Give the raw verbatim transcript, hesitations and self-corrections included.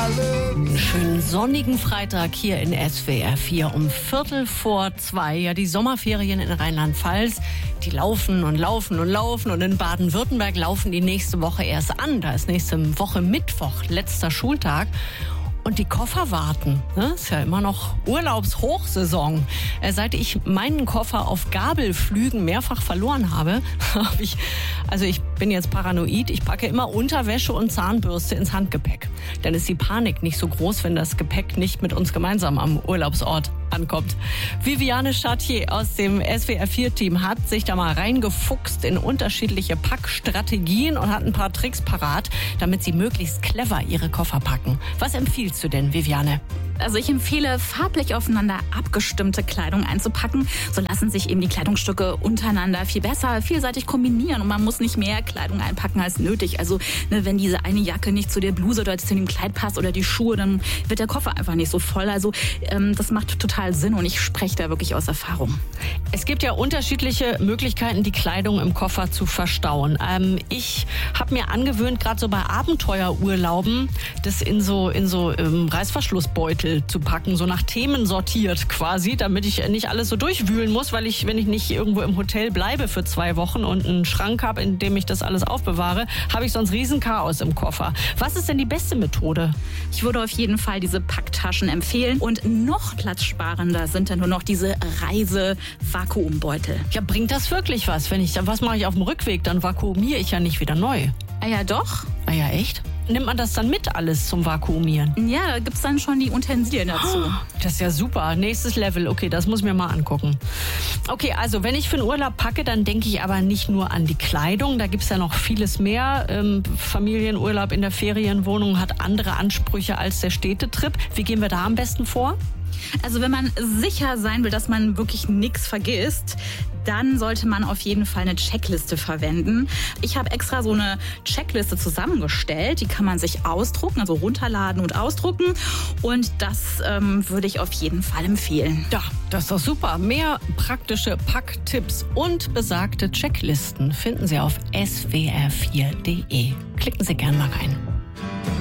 Einen schönen sonnigen Freitag hier in S W R vier um Viertel vor zwei. Ja, die Sommerferien in Rheinland-Pfalz, die laufen und laufen und laufen. Und in Baden-Württemberg laufen die nächste Woche erst an. Da ist nächste Woche Mittwoch, letzter Schultag. Und die Koffer warten. Ne? Ist ja immer noch Urlaubshochsaison. Äh, seit ich meinen Koffer auf Gabelflügen mehrfach verloren habe, habe ich, also ich bin jetzt paranoid, ich packe immer Unterwäsche und Zahnbürste ins Handgepäck. Dann ist die Panik nicht so groß, wenn das Gepäck nicht mit uns gemeinsam am Urlaubsort ankommt. Viviane Chartier aus dem S W R vier Team hat sich da mal reingefuchst in unterschiedliche Packstrategien und hat ein paar Tricks parat, damit sie möglichst clever ihre Koffer packen. Was empfiehlst du denn, Viviane? Also ich empfehle, farblich aufeinander abgestimmte Kleidung einzupacken. So lassen sich eben die Kleidungsstücke untereinander viel besser, vielseitig kombinieren. Und man muss nicht mehr Kleidung einpacken als nötig. Also ne, wenn diese eine Jacke nicht zu der Bluse oder zu dem Kleid passt oder die Schuhe, dann wird der Koffer einfach nicht so voll. Also ähm, das macht total Sinn und ich spreche da wirklich aus Erfahrung. Es gibt ja unterschiedliche Möglichkeiten, die Kleidung im Koffer zu verstauen. Ähm, ich habe mir angewöhnt, gerade so bei Abenteuerurlauben, das in so, in so ähm, Reißverschlussbeutel zu packen, so nach Themen sortiert quasi, damit ich nicht alles so durchwühlen muss, weil ich, wenn ich nicht irgendwo im Hotel bleibe für zwei Wochen und einen Schrank habe, in dem ich das alles aufbewahre, habe ich sonst riesen Chaos im Koffer. Was ist denn die beste Methode? Ich würde auf jeden Fall diese Packtaschen empfehlen und noch platzsparender sind dann nur noch diese Reise-Vakuumbeutel. Ja, bringt das wirklich was? Wenn ich, was mache ich auf dem Rückweg? Dann vakuumiere ich ja nicht wieder neu. Ah ja, doch. Ah ja, echt? Nimmt man das dann mit alles zum Vakuumieren? Ja, da gibt's dann schon die Utensilien dazu. Das ist ja super. Nächstes Level. Okay, das muss ich mir mal angucken. Okay, also wenn ich für einen Urlaub packe, dann denke ich aber nicht nur an die Kleidung. Da gibt's ja noch vieles mehr. Ähm, Familienurlaub in der Ferienwohnung hat andere Ansprüche als der Städtetrip. Wie gehen wir da am besten vor? Also wenn man sicher sein will, dass man wirklich nichts vergisst, dann sollte man auf jeden Fall eine Checkliste verwenden. Ich habe extra so eine Checkliste zusammengestellt. Die kann man sich ausdrucken, also runterladen und ausdrucken. Und das ähm, würde ich auf jeden Fall empfehlen. Ja, das ist doch super. Mehr praktische Packtipps und besagte Checklisten finden Sie auf S W R vier Punkt de. Klicken Sie gerne mal rein.